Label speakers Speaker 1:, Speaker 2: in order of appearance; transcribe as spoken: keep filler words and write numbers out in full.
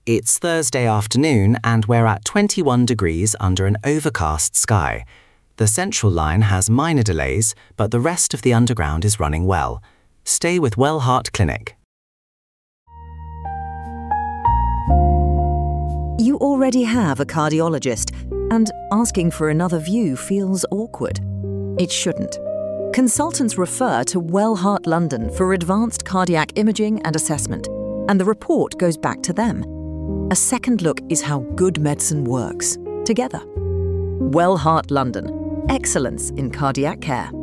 Speaker 1: It's Thursday afternoon and we're at twenty-one degrees under an overcast sky. The Central line has minor delays, but the rest of the Underground is running well. Stay with Well Heart Clinic.
Speaker 2: You already have a cardiologist, and asking for another view feels awkward. It shouldn't. Consultants refer to Well Heart London for advanced cardiac imaging and assessment, and the report goes back to them. A second look is how good medicine works, together. Well Heart London. Excellence in cardiac care.